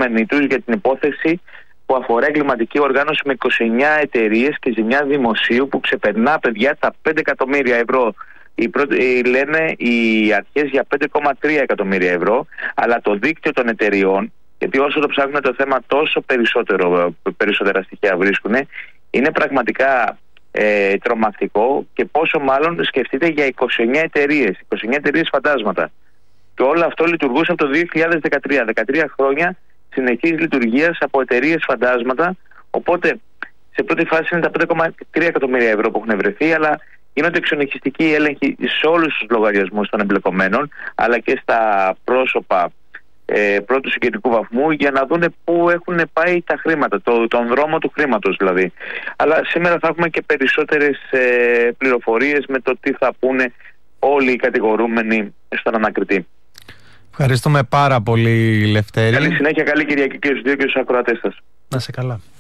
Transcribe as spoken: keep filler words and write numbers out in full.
κατηγορούμενοι τους για την υπόθεση που αφορά εγκληματική οργάνωση με είκοσι εννιά εταιρείες και ζημιά δημοσίου που ξεπερνά, παιδιά, τα πέντε εκατομμύρια ευρώ. Οι πρώτοι, λένε οι αρχές για πέντε κόμμα τρία εκατομμύρια ευρώ, αλλά το δίκτυο των εταιριών, γιατί όσο το ψάχνουν το θέμα τόσο περισσότερο, περισσότερα στοιχεία βρίσκουν, είναι πραγματικά ε, τρομακτικό, και πόσο μάλλον σκεφτείτε για είκοσι εννιά εταιρείες, είκοσι εννιά εταιρείες φαντάσματα. Και όλο αυτό λειτουργούσε από το δύο χιλιάδες δεκατρία, δεκατρία χρόνια συνεχής λειτουργίας από εταιρείες φαντάσματα. Οπότε σε πρώτη φάση είναι τα πέντε κόμμα τρία εκατομμύρια ευρώ που έχουν βρεθεί, αλλά γίνονται εξονυχιστικοί έλεγχοι σε όλους τους λογαριασμούς των εμπλεκομένων, αλλά και στα πρόσωπα ε, πρώτου συγκεντρικού βαθμού, για να δούνε πού έχουν πάει τα χρήματα, το, τον δρόμο του χρήματος δηλαδή. Αλλά σήμερα θα έχουμε και περισσότερες ε, πληροφορίες με το τι θα πούνε όλοι οι κατηγορούμενοι στον ανακριτή. Ευχαριστούμε πάρα πολύ, Λευτέρη. Καλή συνέχεια, καλή Κυριακή και στους δύο και στους ακροατές σας. Να σε καλά.